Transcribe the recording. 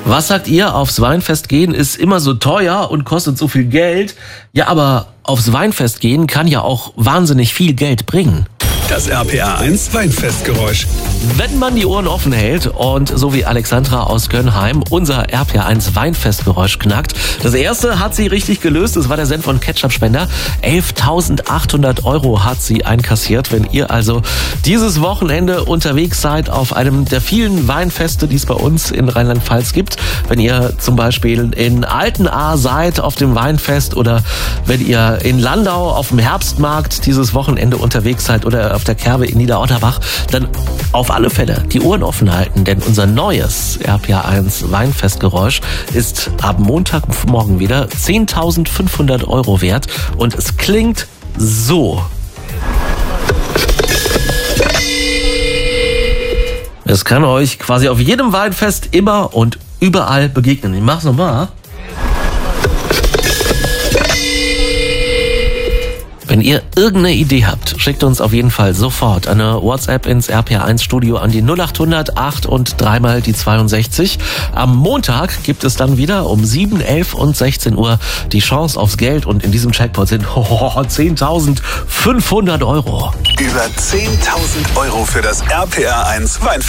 Was sagt ihr? Aufs Weinfest gehen ist immer so teuer und kostet so viel Geld. Ja, aber aufs Weinfest gehen kann ja auch wahnsinnig viel Geld bringen. Das RPR1 Weinfestgeräusch. Wenn man die Ohren offen hält und so wie Alexandra aus Gönnheim unser RPR1 Weinfestgeräusch knackt. Das erste hat sie richtig gelöst, das war der Senf- und Ketchup-Spender. 11.800 € hat sie einkassiert. Wenn ihr also dieses Wochenende unterwegs seid auf einem der vielen Weinfeste, die es bei uns in Rheinland-Pfalz gibt, wenn ihr zum Beispiel in Altenahr seid auf dem Weinfest oder wenn ihr in Landau auf dem Herbstmarkt dieses Wochenende unterwegs seid oder auf der Kerbe in Niederotterbach, dann auf alle Fälle die Ohren offen halten, denn unser neues RPR1 Weinfestgeräusch ist ab Montagmorgen wieder 10.500 € wert und es klingt so. Es kann euch quasi auf jedem Weinfest immer und überall begegnen. Ich mach's nochmal. Wenn ihr irgendeine Idee habt, schickt uns auf jeden Fall sofort eine WhatsApp ins RPR1 Studio an die 0800 8 und dreimal die 62. Am Montag gibt es dann wieder um 7, 11 und 16 Uhr die Chance aufs Geld und in diesem Jackpot sind 10.500 €. Über 10.000 € für das RPR1 Weinfest.